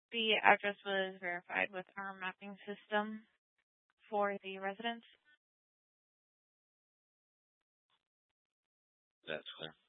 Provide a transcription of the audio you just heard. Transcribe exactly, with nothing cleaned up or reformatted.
The address was verified with our mapping system for the residents. That's clear.